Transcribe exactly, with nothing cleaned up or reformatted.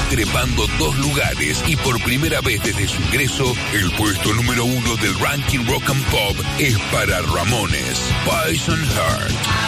trepando dos lugares y por primera vez desde su ingreso, el puesto número uno del ranking Rock and Pop es para Ramones, Poison Heart.